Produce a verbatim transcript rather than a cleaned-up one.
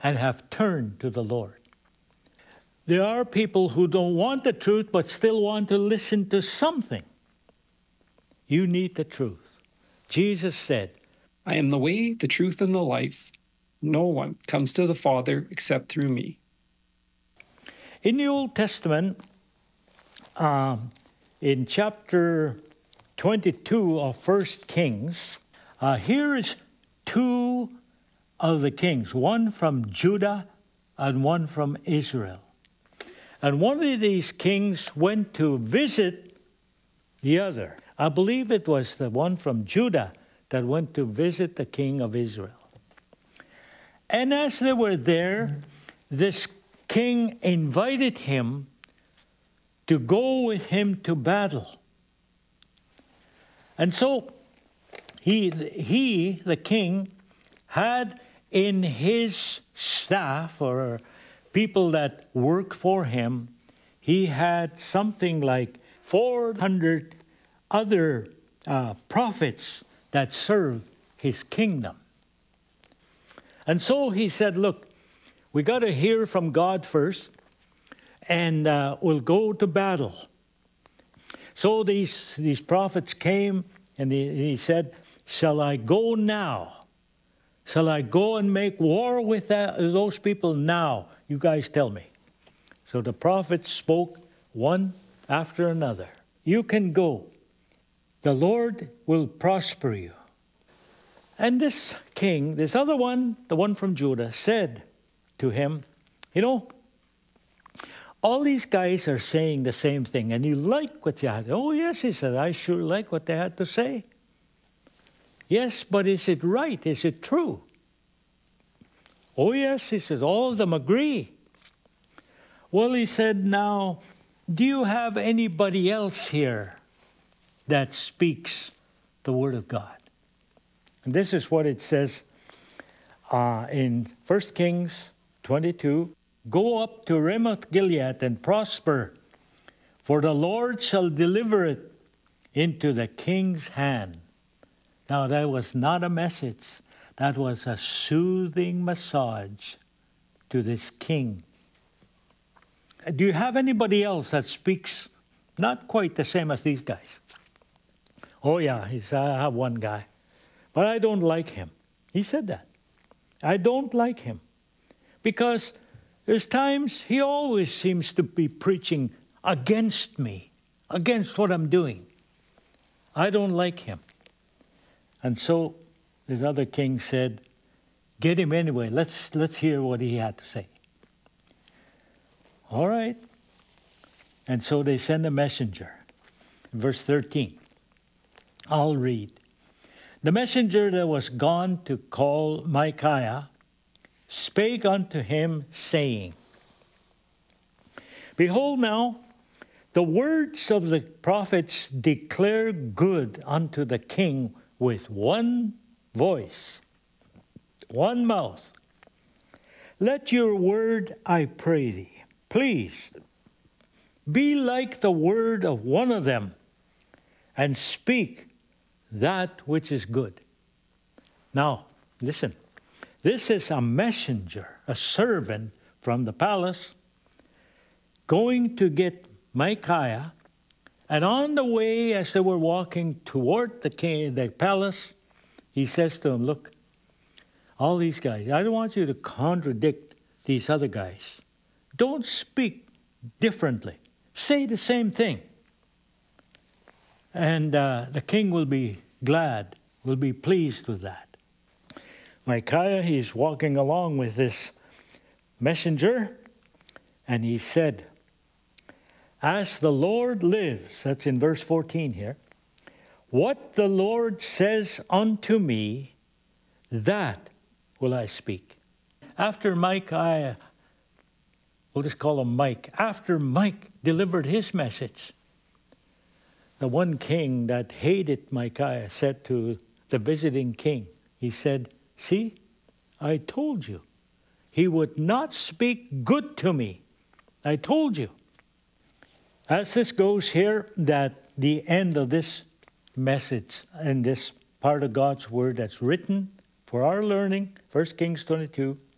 and have turned to the Lord. There are people who don't want the truth but still want to listen to something. You need the truth. Jesus said, I am the way, the truth, and the life. No one comes to the Father except through me. In the Old Testament, um, in chapter twenty-two of First Kings, uh, here is two of the kings, one from Judah and one from Israel. And one of these kings went to visit the other. I believe it was the one from Judah that went to visit the king of Israel. And as they were there, this king invited him to go with him to battle. And so he, he, the king, had in his staff, or people that work for him, he had something like four hundred other uh, prophets that served his kingdom. And so he said, look, we got to hear from God first, and uh, we'll go to battle. So these, these prophets came, and he, he said, shall I go now? Shall I go and make war with that, those people now? You guys tell me. So the prophets spoke one after another. You can go. The Lord will prosper you. And this king, this other one, the one from Judah, said to him, you know, all these guys are saying the same thing, and you like what you had. Oh, yes, he said, I sure like what they had to say. Yes, but is it right? Is it true? Oh, yes, he says, all of them agree. Well, he said, now, do you have anybody else here that speaks the word of God? And this is what it says uh, in First Kings twenty-two. Go up to Ramoth Gilead and prosper, for the Lord shall deliver it into the king's hand. Now, that was not a message. That was a soothing massage to this king. Do you have anybody else that speaks not quite the same as these guys? Oh, yeah, he said, I have one guy, but I don't like him. He said that. I don't like him because there's times he always seems to be preaching against me, against what I'm doing. I don't like him. And so this other king said, get him anyway. Let's, let's hear what he had to say. All right. And so they send a messenger. Verse thirteen. I'll read. The messenger that was gone to call Micaiah spake unto him, saying, behold now, the words of the prophets declare good unto the king with one voice, one mouth. Let your word, I pray thee, please, be like the word of one of them, and speak that which is good. Now, listen. This is a messenger, a servant from the palace, going to get Micaiah. And on the way, as they were walking toward the king, the palace, he says to him, look, all these guys, I don't want you to contradict these other guys. Don't speak differently. Say the same thing. And uh, the king will be glad, will be pleased with that. Micaiah, he's walking along with this messenger, and he said, as the Lord lives, that's in verse fourteen here, what the Lord says unto me, that will I speak. After Micaiah, we'll just call him Mike, after Mike delivered his message, the one king that hated Micaiah said to the visiting king, he said, see, I told you. He would not speak good to me. I told you. As this goes here, that the end of this message and this part of God's word that's written for our learning, First Kings twenty-two,